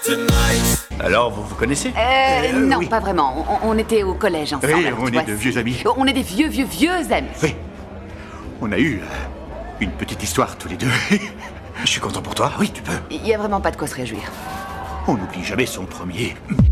Alors, vous vous connaissez? Non, oui. pas vraiment. On était au collège ensemble. Oui, alors, on tu est vois, de vieux amis. On est des vieux amis. Oui. On a eu une petite histoire tous les deux. Je suis content pour toi. Oui, tu peux. Il y a vraiment pas de quoi se réjouir. On n'oublie jamais son premier